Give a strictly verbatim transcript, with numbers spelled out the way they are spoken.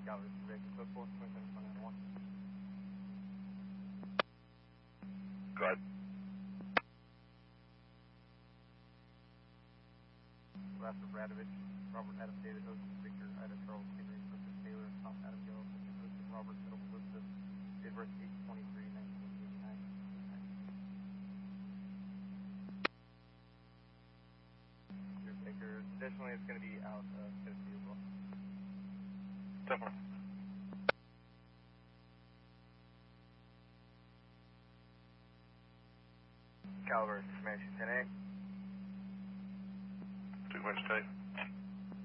Calvary, Victor, code four, twenty-seven, twenty-one. Go ahead. Last of Radovich, Robert Adam David Ocean, Victor Ida Charles Henry, Joseph Taylor, Tom Adam Gill, Victor Ocean, Robert Middle Elizabeth, Midwest eight twenty-three, nineteen eighty-nine. Your Victor, additionally, it's going to be out of Tennessee as well. Definitely. Caliber, Smash ten eight. Two much tape.